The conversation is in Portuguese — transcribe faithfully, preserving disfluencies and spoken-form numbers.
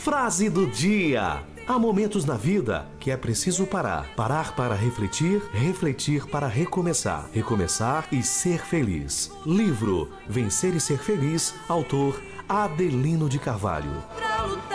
Frase do dia. Há momentos na vida que é preciso parar. Parar para refletir, refletir para recomeçar. Recomeçar e ser feliz. Livro Vencer e Ser Feliz, autor Adelino de Carvalho.